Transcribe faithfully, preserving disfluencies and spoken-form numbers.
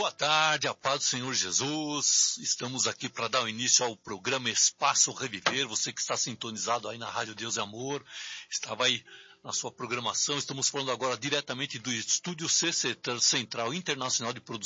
Boa tarde, a paz do Senhor Jesus. Estamos aqui para dar início ao programa Espaço Reviver. Você que está sintonizado aí na Rádio Deus e Amor, estava aí na sua programação. Estamos falando agora diretamente do Estúdio C C, Central Internacional de Produção